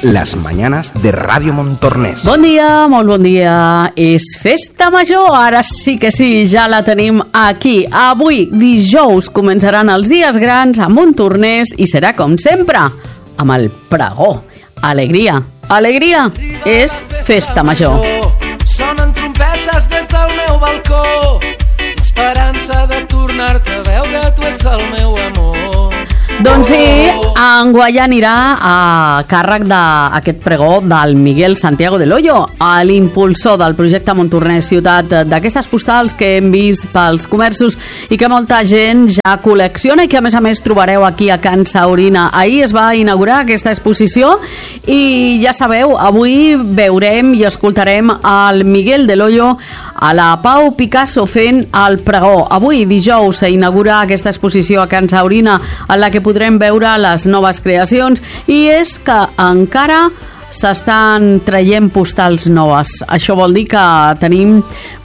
las mañanas de Ràdio Montornès. Bon dia, molt bon dia. És festa major, ara sí que sí, ja la tenim aquí. Avui, dijous, començaran els dies grans a Montornès i serà com sempre, amb el pregó. Alegria, alegria, és festa major. Sonen trompetes des del meu balcó, l'esperança de tornar-te a veure, tu ets el meu amor. Doncs sí, enguany anirà a càrrec d'aquest pregó del Miguel Santiago del Hoyo, l'impulsor del projecte Montornès Ciutat, d'aquestes postals que hem vist pels comerços i que molta gent ja col·lecciona i que a més trobareu aquí a Can Saurina. Ahir es va inaugurar aquesta exposició i ja sabeu, avui veurem i escoltarem el Miguel del Hoyo a la Pau Picasso fent el pregó. Avui, dijous, s'inaugura aquesta exposició a Can Saurina en la que podrem veure les noves creacions i és que encara s'estan traient postals noves. Això vol dir que tenim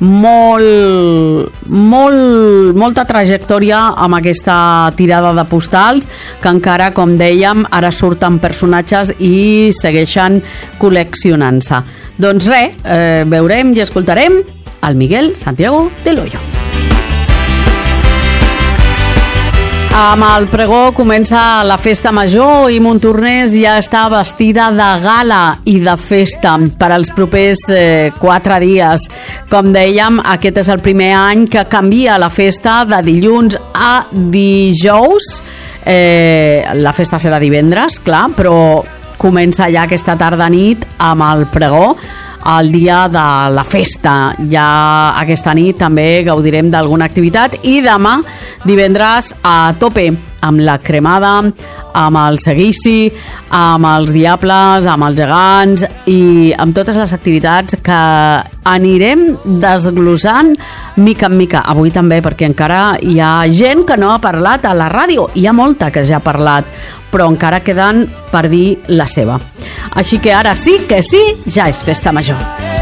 molta trajectòria amb aquesta tirada de postals que encara, com dèiem, ara surten personatges i segueixen col·leccionant-se. Doncs res, veurem i escoltarem el Miguel Santiago del Hoyo. Amb el pregó comença la festa major i Montornès ja està vestida de gala i de festa per als propers 4 dies. Com dèiem, aquest és el primer any que canvia la festa de dilluns a dijous. La festa serà divendres, clar, però comença ja aquesta tarda-nit amb el pregó, el dia de la festa. Ja aquesta nit també gaudirem d'alguna activitat i demà, divendres, a tope amb la cremada, amb el seguici, amb els diables, amb els gegants i amb totes les activitats que anirem desglossant mica en mica. Avui també, perquè encara hi ha gent que no ha parlat a la ràdio. Hi ha molta que ja ha parlat, però encara queden per dir la seva. Així que ara sí que sí, ja és festa major.